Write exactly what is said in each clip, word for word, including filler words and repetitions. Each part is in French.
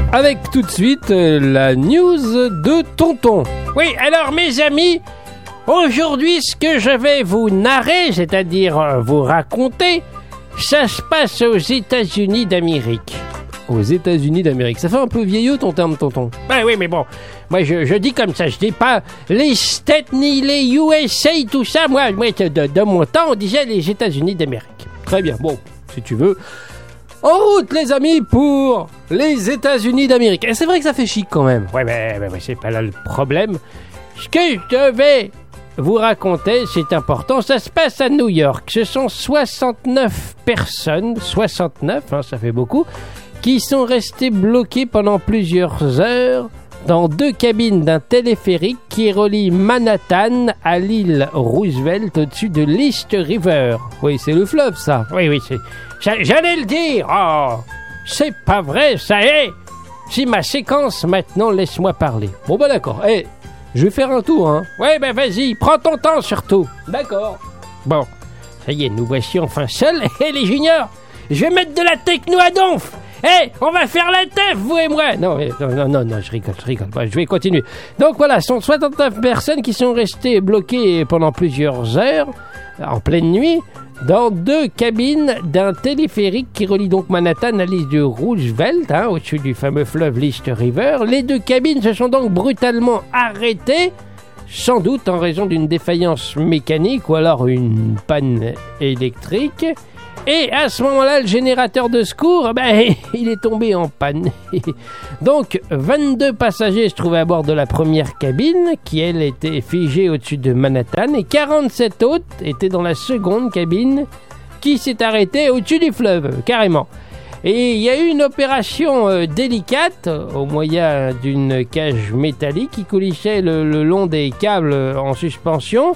Avec tout de suite euh, la news de Tonton. Oui, alors mes amis, aujourd'hui ce que je vais vous narrer, c'est-à-dire euh, vous raconter, ça se passe aux États-Unis d'Amérique. Aux États-Unis d'Amérique. Ça fait un peu vieillot ton terme, Tonton. Ben oui, mais bon, moi je, je dis comme ça, je dis pas les States ni les U S A, tout ça. Moi, moi de, de mon temps, on disait les États-Unis d'Amérique. Très bien, bon, si tu veux. En route, les amis, pour les États-Unis d'Amérique. Et c'est vrai que ça fait chic quand même. Ouais, mais, mais, mais c'est pas là le problème. Ce que je vais vous raconter, c'est important, ça se passe à New York. Ce sont soixante-neuf personnes, soixante-neuf, hein, ça fait beaucoup, qui sont restées bloquées pendant plusieurs heures dans deux cabines d'un téléphérique qui relie Manhattan à l'île Roosevelt au-dessus de l'East River. Oui, c'est le fleuve, ça. Oui, oui, c'est... J'allais le dire. Oh, c'est pas vrai, ça est. C'est ma séquence maintenant, laisse-moi parler. Bon bah d'accord. Eh, hey, je vais faire un tour, hein. Ouais, ben vas-y, prends ton temps surtout. D'accord. Bon, ça y est, nous voici enfin seuls. Et les juniors, je vais mettre de la techno à donf. Eh, hey, on va faire la teuf, vous et moi. Non, non, non, non, non, je rigole, je rigole. Bon, je vais continuer. Donc voilà, ce sont soixante-neuf personnes qui sont restées bloquées pendant plusieurs heures, en pleine nuit, dans deux cabines d'un téléphérique qui relie donc Manhattan à l'île de Roosevelt, hein, au-dessus du fameux fleuve l'East River. Les deux cabines se sont donc brutalement arrêtées, sans doute en raison d'une défaillance mécanique ou alors une panne électrique. Et à ce moment-là, le générateur de secours, ben, il est tombé en panne. Donc, vingt-deux passagers se trouvaient à bord de la première cabine, qui, elle, était figée au-dessus de Manhattan, et quarante-sept autres étaient dans la seconde cabine, qui s'est arrêtée au-dessus du fleuve, carrément. Et il y a eu une opération euh, délicate, au moyen d'une cage métallique qui coulissait le, le long des câbles en suspension.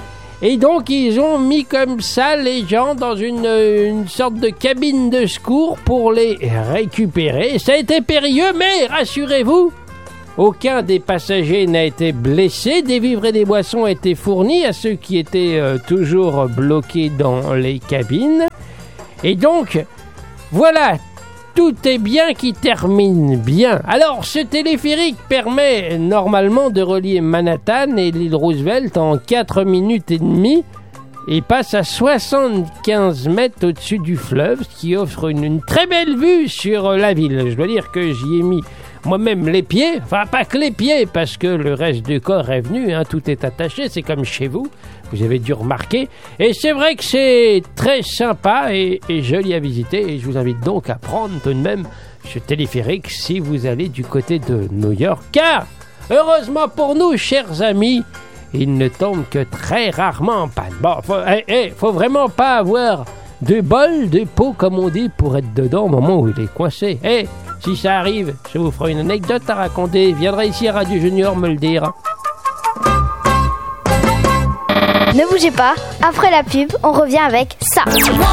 Et donc, ils ont mis comme ça les gens dans une, une sorte de cabine de secours pour les récupérer. Ça a été périlleux, mais rassurez-vous, aucun des passagers n'a été blessé. Des vivres et des boissons ont été fournis à ceux qui étaient euh, toujours bloqués dans les cabines. Et donc, voilà, tout est bien qui termine bien. Alors, ce téléphérique permet normalement de relier Manhattan et l'île Roosevelt en quatre minutes et demie et passe à soixante-quinze mètres au-dessus du fleuve, ce qui offre une, une très belle vue sur la ville. Je dois dire que j'y ai mis moi-même les pieds, enfin pas que les pieds, parce que le reste du corps est venu, hein, tout est attaché, c'est comme chez vous, vous avez dû remarquer, et c'est vrai que c'est très sympa et, et joli à visiter, et je vous invite donc à prendre tout de même ce téléphérique si vous allez du côté de New York, car, heureusement pour nous, chers amis, il ne tombe que très rarement en panne. Bon, faut, hey, hey, faut vraiment pas avoir de bol, de pot, comme on dit, pour être dedans au moment où il est coincé. Hey, si ça arrive, je vous ferai une anecdote à raconter. Viendrai ici à Radio Junior me le dire. Ne bougez pas, après la pub, on revient avec ça.